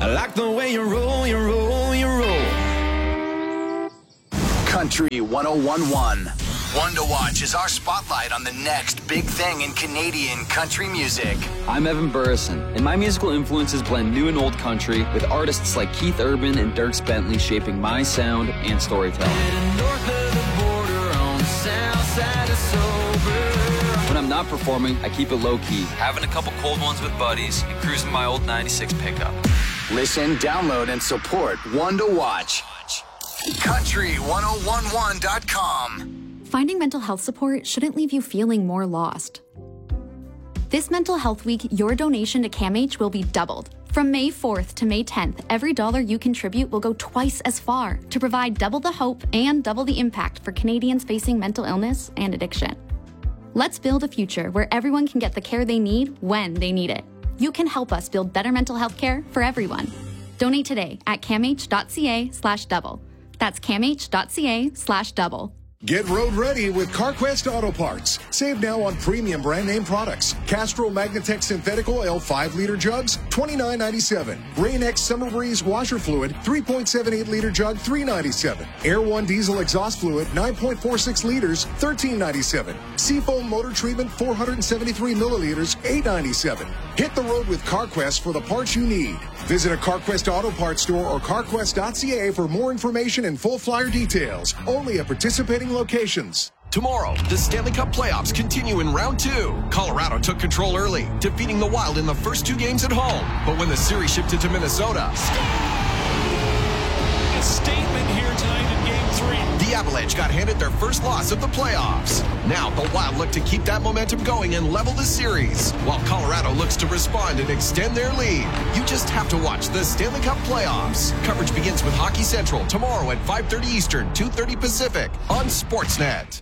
I like the way you roll, you roll, you roll. Country 1011. One to Watch is our spotlight on the next big thing in Canadian country music. I'm Evan Burrison, and my musical influences blend new and old country with artists like Keith Urban and Dierks Bentley shaping my sound and storytelling. When I'm not performing, I keep it low-key, having a couple cold ones with buddies and cruising my old 96 pickup. Listen, download, and support One to Watch. Country1011.com. Finding mental health support shouldn't leave you feeling more lost. This Mental Health Week, your donation to CAMH will be doubled. From May 4th to May 10th, every dollar you contribute will go twice as far to provide double the hope and double the impact for Canadians facing mental illness and addiction. Let's build a future where everyone can get the care they need when they need it. You can help us build better mental health care for everyone. Donate today at camh.ca/double. That's camh.ca/double. Get road ready with CarQuest Auto Parts. Save now on premium brand name products. Castrol Magnatech Synthetic Oil 5-liter jugs, $29.97. Rain-X Summer Breeze washer fluid, 3.78-liter jug, $3.97. Air One Diesel exhaust fluid, 9.46 liters, $13.97. Seafoam motor treatment, 473 milliliters, $8.97. Hit the road with CarQuest for the parts you need. Visit a CarQuest Auto Parts store or carquest.ca for more information and full flyer details. Only at participating locations. Tomorrow, the Stanley Cup playoffs continue in round 2. Colorado took control early, defeating the Wild in the first 2 games at home. But when the series shifted to Minnesota, a statement here tonight in Game 3. The Avalanche got handed their first loss of the playoffs. Now the Wild look to keep that momentum going and level the series, while Colorado looks to respond and extend their lead. You just have to watch the Stanley Cup playoffs. Coverage begins with Hockey Central tomorrow at 5:30 Eastern, 2:30 Pacific on Sportsnet.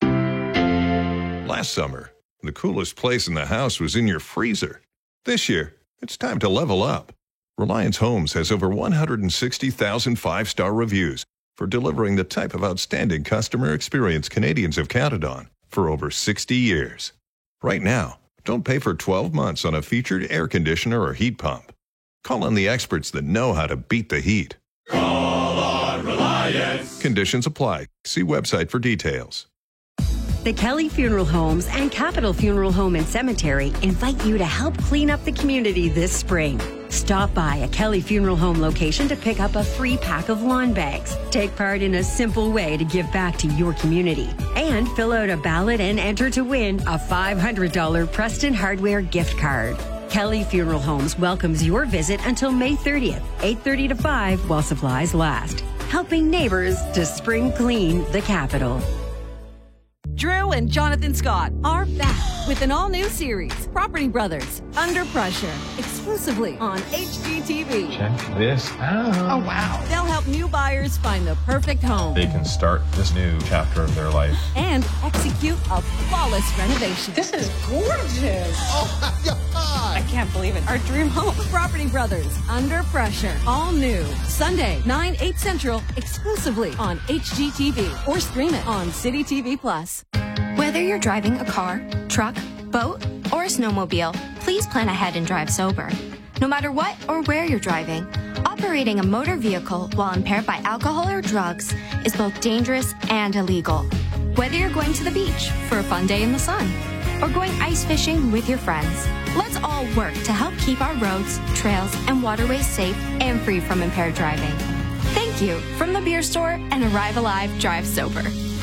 Last summer, the coolest place in the house was in your freezer. This year, it's time to level up. Reliance Homes has over 160,000 5-star reviews for delivering the type of outstanding customer experience Canadians have counted on for over 60 years. Right now, don't pay for 12 months on a featured air conditioner or heat pump. Call on the experts that know how to beat the heat. Call on Reliance. Conditions apply. See website for details. The Kelly Funeral Homes and Capital Funeral Home and Cemetery invite you to help clean up the community this spring. Stop by a Kelly Funeral Home location to pick up a free pack of lawn bags. Take part in a simple way to give back to your community. And fill out a ballot and enter to win a $500 Preston Hardware gift card. Kelly Funeral Homes welcomes your visit until May 30th, 8:30 to 5 while supplies last. Helping neighbors to spring clean the capital. Drew and Jonathan Scott are back with an all-new series, Property Brothers, Under Pressure, exclusively on HGTV. Check this out. Oh, wow. They'll help new buyers find the perfect home. They can start this new chapter of their life. And execute a flawless renovation. This is gorgeous. Oh, my God. I can't believe it. Our dream home. Property Brothers, Under Pressure, all new. Sunday, 9/8 Central, exclusively on HGTV. Or stream it on City TV Plus. Whether you're driving a car, truck, boat, or a snowmobile, please plan ahead and drive sober. No matter what or where you're driving, operating a motor vehicle while impaired by alcohol or drugs is both dangerous and illegal. Whether you're going to the beach for a fun day in the sun or going ice fishing with your friends, let's all work to help keep our roads, trails, and waterways safe and free from impaired driving. Thank you from the beer store and Arrive Alive Drive Sober.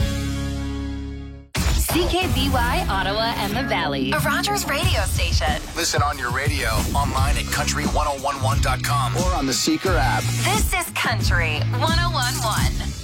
CKBY Ottawa and the Valley, a Rogers radio station. Listen on your radio, online at country1011.com or on the Seeker app. This is Country 1011.